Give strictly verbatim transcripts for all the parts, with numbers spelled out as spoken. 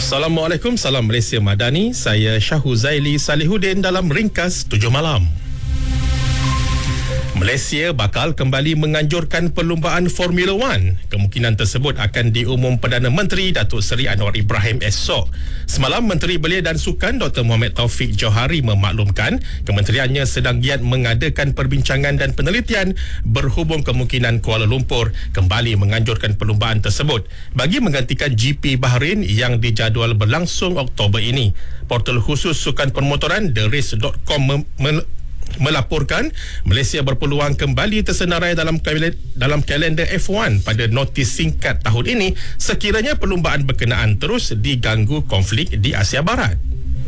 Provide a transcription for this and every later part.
Assalamualaikum, salam Malaysia Madani. Saya Syahuzaili Salihuddin dalam Ringkas tujuh Malam. Malaysia bakal kembali menganjurkan perlumbaan Formula One. Kemungkinan tersebut akan diumum Perdana Menteri Datuk Seri Anwar Ibrahim esok. Semalam, Menteri Belia dan Sukan Doktor Muhammad Taufik Johari memaklumkan kementeriannya sedang giat mengadakan perbincangan dan penelitian berhubung kemungkinan Kuala Lumpur kembali menganjurkan perlumbaan tersebut bagi menggantikan G P Bahrain yang dijadual berlangsung Oktober ini. Portal khusus sukan permotoran the race dot com mem- mel- melaporkan Malaysia berpeluang kembali tersenarai dalam dalam kalender F one pada notis singkat tahun ini sekiranya perlumbaan berkenaan terus diganggu konflik di Asia Barat.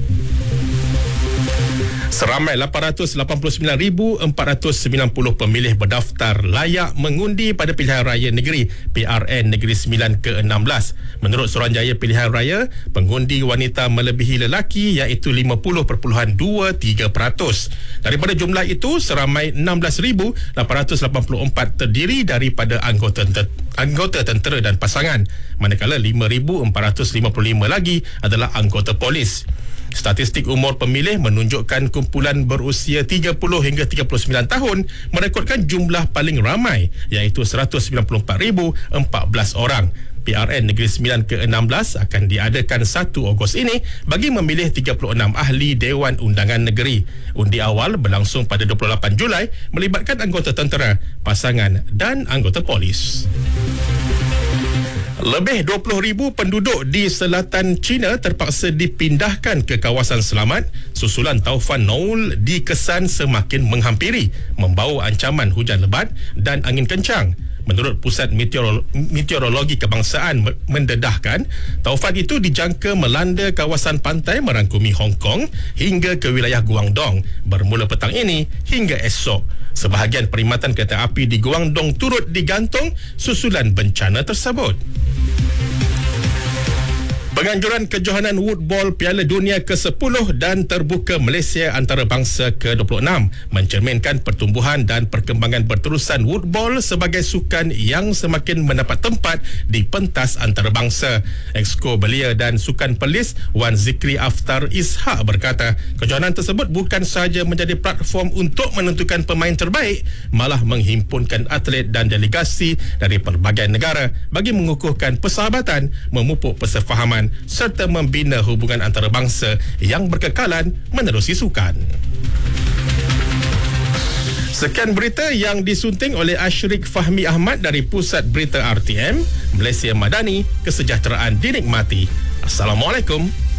Seramai lapan ratus lapan puluh sembilan ribu empat ratus sembilan puluh pemilih berdaftar layak mengundi pada Pilihan Raya Negeri P R N Negeri Sembilan ke enam belas. Menurut Suruhanjaya Pilihan Raya, pengundi wanita melebihi lelaki iaitu lima puluh perpuluhan dua tiga peratus. Daripada jumlah itu, seramai enam belas ribu lapan ratus lapan puluh empat terdiri daripada anggota anggota tentera dan pasangan, manakala lima ribu empat ratus lima puluh lima lagi adalah anggota polis. Statistik umur pemilih menunjukkan kumpulan berusia tiga puluh hingga tiga puluh sembilan tahun merekodkan jumlah paling ramai iaitu seratus sembilan puluh empat ribu empat belas orang. P R N Negeri Sembilan ke enam belas akan diadakan satu Ogos ini bagi memilih tiga puluh enam ahli Dewan Undangan Negeri. Undi awal berlangsung pada dua puluh lapan Julai melibatkan anggota tentera, pasangan dan anggota polis. Lebih dua puluh ribu penduduk di selatan China terpaksa dipindahkan ke kawasan selamat susulan taufan Noul dikesan semakin menghampiri, membawa ancaman hujan lebat dan angin kencang. Menurut Pusat Meteorolo- Meteorologi Kebangsaan mendedahkan, taufan itu dijangka melanda kawasan pantai merangkumi Hong Kong hingga ke wilayah Guangdong bermula petang ini hingga esok. Sebahagian perkhidmatan kereta api di Guangdong turut digantung susulan bencana tersebut. Penganjuran kejohanan Woodball Piala Dunia ke sepuluh dan terbuka Malaysia antarabangsa ke dua puluh enam mencerminkan pertumbuhan dan perkembangan berterusan Woodball sebagai sukan yang semakin mendapat tempat di pentas antarabangsa. Exco Belia dan Sukan Perlis Wan Zikri Aftar Ishak berkata, kejohanan tersebut bukan sahaja menjadi platform untuk menentukan pemain terbaik, malah menghimpunkan atlet dan delegasi dari pelbagai negara bagi mengukuhkan persahabatan, memupuk persefahaman serta membina hubungan antarabangsa yang berkekalan menerusi sukan. Sekian berita yang disunting oleh Ashrik Fahmi Ahmad dari Pusat Berita R T M, Malaysia Madani, kesejahteraan dinikmati. Assalamualaikum.